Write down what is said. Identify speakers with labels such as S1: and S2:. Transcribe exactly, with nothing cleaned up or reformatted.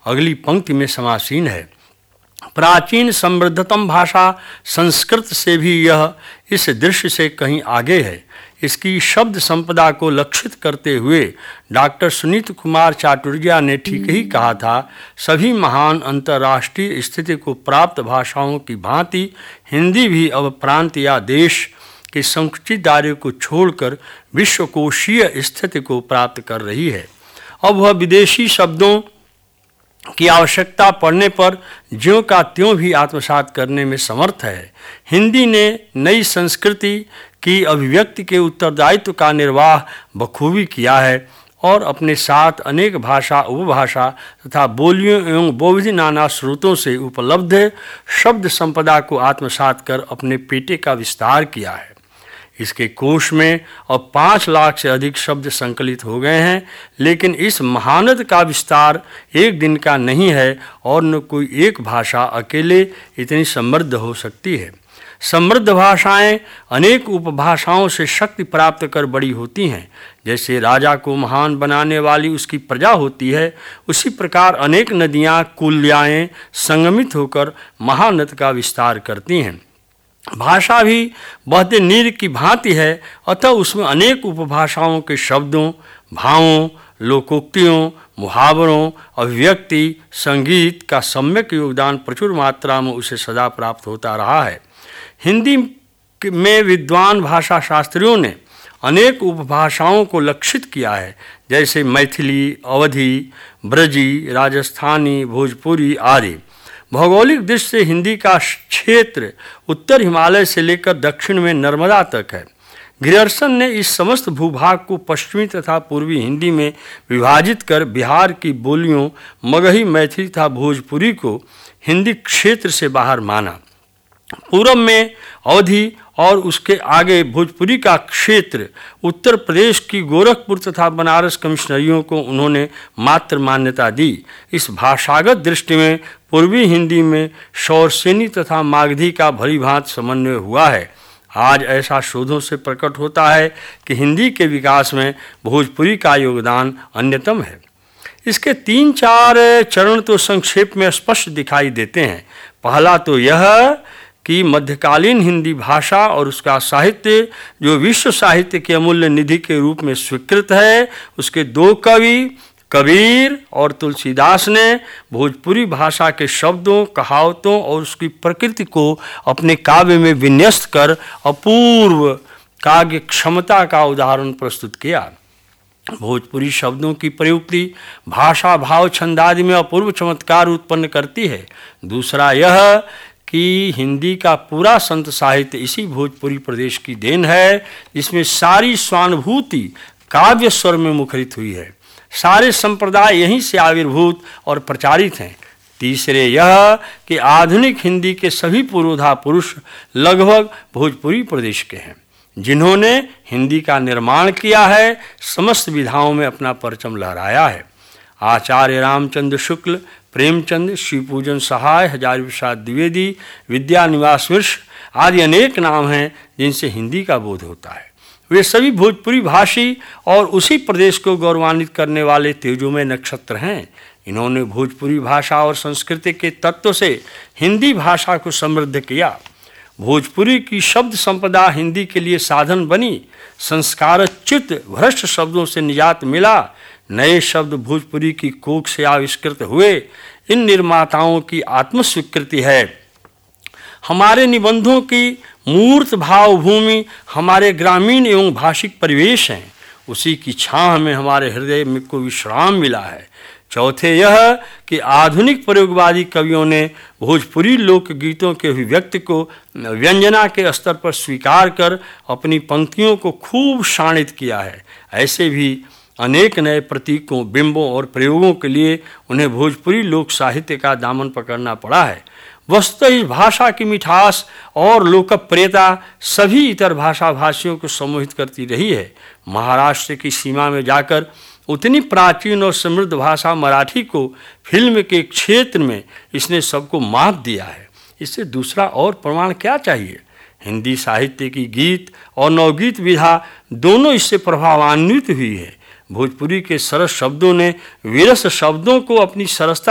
S1: अगली पंक्ति में समासीन है। प्राचीन समृद्धतम भाषा संस्कृत से भी यह इस दृश्य से कहीं आगे है। इसकी शब्द संपदा को लक्षित करते हुए डॉक्टर सुनीत कुमार चाटुर्या ने ठीक ही कहा था, सभी महान अंतर्राष्ट्रीय स्थिति को प्राप्त भाषाओं की भांति हिंदी भी अब प्रांत या देश के संकुचित दायरे को छोड़कर विश्वकोशीय स्थिति को प्राप्त कर रही है। अब वह विदेशी शब्दों की आवश्यकता पड़ने पर ज्यों का त्यों भी आत्मसात करने में समर्थ है। हिंदी ने नई संस्कृति की अभिव्यक्ति के उत्तरदायित्व का निर्वाह बखूबी किया है और अपने साथ अनेक भाषा, उपभाषा तथा बोलियों एवं बहुविध नाना स्रोतों से उपलब्ध शब्द संपदा को आत्मसात कर अपने पेटे का विस्तार किया है। इसके कोश में अब पाँच लाख से अधिक शब्द संकलित हो गए हैं, लेकिन इस महानद का विस्तार एक दिन का नहीं है और न कोई एक भाषा अकेले इतनी समृद्ध हो सकती है। समृद्ध भाषाएं अनेक उपभाषाओं से शक्ति प्राप्त कर बड़ी होती हैं। जैसे राजा को महान बनाने वाली उसकी प्रजा होती है, उसी प्रकार अनेक नदियाँ, कुल्याएँ संगमित होकर महानद का विस्तार करती हैं। भाषा भी बहते नीर की भांति है, अतः उसमें अनेक उपभाषाओं के शब्दों, भावों, लोकोक्तियों, मुहावरों, अभिव्यक्ति, संगीत का सम्यक योगदान प्रचुर मात्रा में उसे सदा प्राप्त होता रहा है। हिंदी में विद्वान भाषा शास्त्रियों ने अनेक उपभाषाओं को लक्षित किया है, जैसे मैथिली, अवधी, ब्रजी, राजस्थानी, भोजपुरी आदि। भौगोलिक दृष्टि से हिंदी का क्षेत्र उत्तर हिमालय से लेकर दक्षिण में नर्मदा तक है। ग्रियर्सन ने इस समस्त भूभाग को पश्चिमी तथा पूर्वी हिंदी में विभाजित कर बिहार की बोलियों मगही, मैथिली तथा भोजपुरी को हिंदी क्षेत्र से बाहर माना। पूरब में अवधी और उसके आगे भोजपुरी का क्षेत्र, उत्तर प्रदेश की गोरखपुर तथा बनारस कमिश्नरियों को उन्होंने मात्र मान्यता दी। इस भाषागत दृष्टि में पूर्वी हिंदी में शौरसेनी तथा मागधी का भली भांति समन्वय हुआ है। आज ऐसा शोधों से प्रकट होता है कि हिंदी के विकास में भोजपुरी का योगदान अन्यतम है। इसके तीन चार चरण तो संक्षेप में स्पष्ट दिखाई देते हैं। पहला तो यह कि मध्यकालीन हिंदी भाषा और उसका साहित्य, जो विश्व साहित्य के अमूल्य निधि के रूप में स्वीकृत है, उसके दो कवि कबीर और तुलसीदास ने भोजपुरी भाषा के शब्दों, कहावतों और उसकी प्रकृति को अपने काव्य में विन्यस्त कर अपूर्व काव्य क्षमता का उदाहरण प्रस्तुत किया। भोजपुरी शब्दों की प्रयुक्ति भाषा, भाव, छंद आदि में अपूर्व चमत्कार उत्पन्न करती है। दूसरा यह कि हिंदी का पूरा संत साहित्य इसी भोजपुरी प्रदेश की देन है, जिसमें सारी स्वानुभूति काव्य स्वर में मुखरित हुई है। सारे संप्रदाय यहीं से आविर्भूत और प्रचारित हैं। तीसरे यह कि आधुनिक हिंदी के सभी पुरोधा पुरुष लगभग भोजपुरी प्रदेश के हैं, जिन्होंने हिंदी का निर्माण किया है, समस्त विधाओं में अपना परचम लहराया है। आचार्य रामचंद्र शुक्ल, प्रेमचंद, शिवपूजन सहाय, हजारी प्रसाद द्विवेदी, विद्यानिवास मिश्र आदि अनेक नाम हैं जिनसे हिंदी का बोध होता है। वे सभी भोजपुरी भाषी और उसी प्रदेश को गौरवान्वित करने वाले तेजोमय नक्षत्र हैं। इन्होंने भोजपुरी भाषा और संस्कृति के तत्व से हिंदी भाषा को समृद्ध किया। भोजपुरी की शब्द संपदा हिंदी के लिए साधन बनी। संस्कारच्युत भ्रष्ट शब्दों से निजात मिला। नए शब्द भोजपुरी की कोख से आविष्कृत हुए। इन निर्माताओं की आत्मस्वीकृति है। हमारे निबंधों की मूर्त भाव भूमि हमारे ग्रामीण एवं भाषिक परिवेश हैं। उसी की छाह में हमारे हृदय में को विश्राम मिला है। चौथे यह कि आधुनिक प्रयोगवादी कवियों ने भोजपुरी लोकगीतों के अभिव्यक्ति को व्यंजना के स्तर पर स्वीकार कर अपनी पंक्तियों को खूब शाणित किया है। ऐसे भी अनेक नए प्रतीकों, बिंबों और प्रयोगों के लिए उन्हें भोजपुरी लोक साहित्य का दामन पकड़ना पड़ा है। वस्तुतः इस भाषा की मिठास और लोकप्रियता सभी इतर भाषा भाषियों को सम्मोहित करती रही है। महाराष्ट्र की सीमा में जाकर उतनी प्राचीन और समृद्ध भाषा मराठी को फिल्म के क्षेत्र में इसने सबको मात दिया है। इससे दूसरा और प्रमाण क्या चाहिए? हिंदी साहित्य की गीत और नवगीत विधा दोनों इससे प्रभावान्वित हुई है। भोजपुरी के सरस शब्दों ने विरस शब्दों को अपनी सरसता